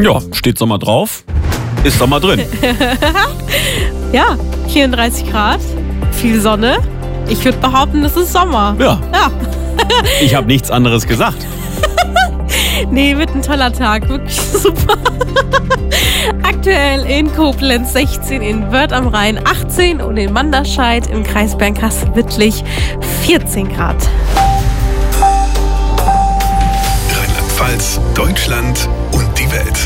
Ja, steht Sommer drauf, ist Sommer drin. Ja, 34 Grad, viel Sonne. Ich würde behaupten, es ist Sommer. Ja. Ich habe nichts anderes gesagt. Nee, wird ein toller Tag, wirklich super. Aktuell in Koblenz 16, in Wörth am Rhein 18 und in Manderscheid im Kreis Bernkastel-Wittlich 14 Grad. Rheinland-Pfalz, Deutschland und die Welt.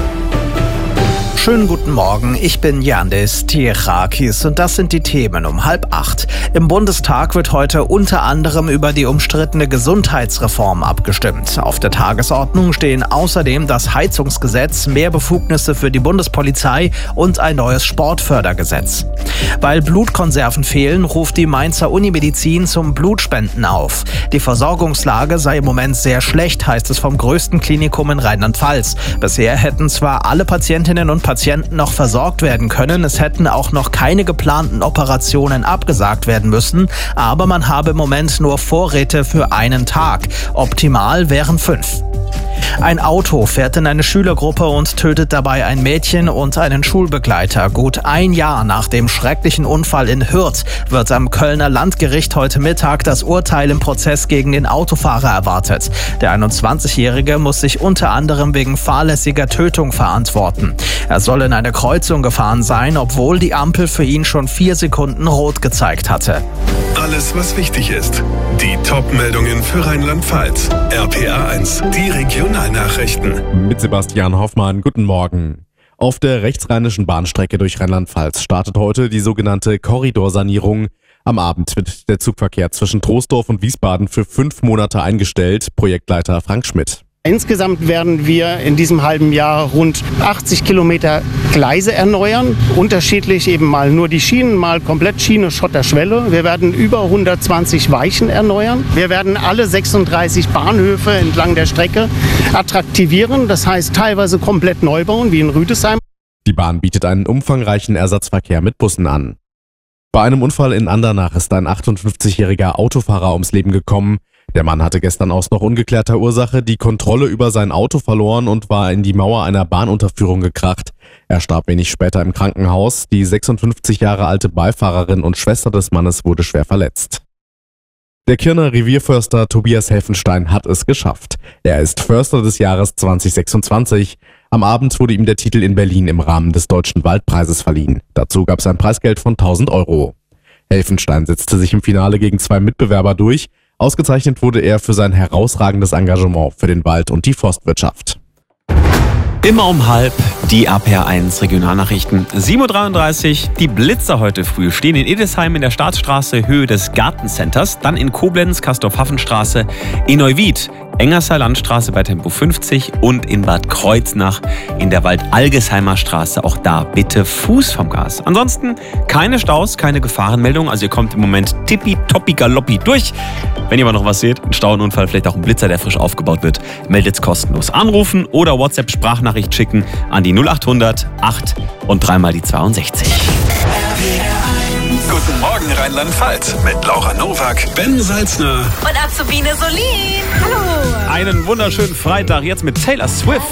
Schönen guten Morgen, ich bin Yandis Tirakis und das sind die Themen um 7:30. Im Bundestag wird heute unter anderem über die umstrittene Gesundheitsreform abgestimmt. Auf der Tagesordnung stehen außerdem das Heizungsgesetz, mehr Befugnisse für die Bundespolizei und ein neues Sportfördergesetz. Weil Blutkonserven fehlen, ruft die Mainzer Unimedizin zum Blutspenden auf. Die Versorgungslage sei im Moment sehr schlecht, heißt es vom größten Klinikum in Rheinland-Pfalz. Bisher hätten zwar alle Patientinnen und Patienten noch versorgt werden können, es hätten auch noch keine geplanten Operationen abgesagt werden müssen, aber man habe im Moment nur Vorräte für einen Tag. Optimal wären 5. Ein Auto fährt in eine Schülergruppe und tötet dabei ein Mädchen und einen Schulbegleiter. Gut ein Jahr nach dem schrecklichen Unfall in Hürth wird am Kölner Landgericht heute Mittag das Urteil im Prozess gegen den Autofahrer erwartet. Der 21-Jährige muss sich unter anderem wegen fahrlässiger Tötung verantworten. Er soll in eine Kreuzung gefahren sein, obwohl die Ampel für ihn schon 4 Sekunden rot gezeigt hatte. Alles, was wichtig ist. Die Top-Meldungen für Rheinland-Pfalz. RPA1, die Regionalnachrichten. Mit Sebastian Hoffmann, guten Morgen. Auf der rechtsrheinischen Bahnstrecke durch Rheinland-Pfalz startet heute die sogenannte Korridorsanierung. Am Abend wird der Zugverkehr zwischen Troisdorf und Wiesbaden für 5 Monate eingestellt. Projektleiter Frank Schmidt. Insgesamt werden wir in diesem halben Jahr rund 80 Kilometer Gleise erneuern. Unterschiedlich eben mal nur die Schienen, mal komplett Schiene, Schotter, Schwelle. Wir werden über 120 Weichen erneuern. Wir werden alle 36 Bahnhöfe entlang der Strecke attraktivieren. Das heißt teilweise komplett neu bauen, wie in Rüdesheim. Die Bahn bietet einen umfangreichen Ersatzverkehr mit Bussen an. Bei einem Unfall in Andernach ist ein 58-jähriger Autofahrer ums Leben gekommen. Der Mann hatte gestern aus noch ungeklärter Ursache die Kontrolle über sein Auto verloren und war in die Mauer einer Bahnunterführung gekracht. Er starb wenig später im Krankenhaus. Die 56 Jahre alte Beifahrerin und Schwester des Mannes wurde schwer verletzt. Der Kirner Revierförster Tobias Helfenstein hat es geschafft. Er ist Förster des Jahres 2026. Am Abend wurde ihm der Titel in Berlin im Rahmen des Deutschen Waldpreises verliehen. Dazu gab es ein Preisgeld von 1.000 €. Helfenstein setzte sich im Finale gegen 2 Mitbewerber durch. Ausgezeichnet wurde er für sein herausragendes Engagement für den Wald und die Forstwirtschaft. Immer um 7:30 die RPA1 Regionalnachrichten. 7:33 Uhr, die Blitzer heute früh stehen in Edesheim in der Staatsstraße Höhe des Gartencenters, dann in Koblenz, Castorf-Haffenstraße, in Neuwied, Engerser Landstraße bei Tempo 50 und in Bad Kreuznach in der Wald-Algesheimer Straße. Auch da bitte Fuß vom Gas. Ansonsten keine Staus, keine Gefahrenmeldung. Also ihr kommt im Moment tippitoppi galoppi durch. Wenn ihr aber noch was seht, ein Stauunfall, vielleicht auch ein Blitzer, der frisch aufgebaut wird, meldet's kostenlos. Anrufen oder WhatsApp-Sprachnachricht schicken an die 0800 8 und 3 die 62. Guten Morgen Rheinland-Pfalz mit Laura Nowak, Ben Salzner Und Azubine Solin. Hallo. Einen wunderschönen Freitag jetzt mit Taylor Swift.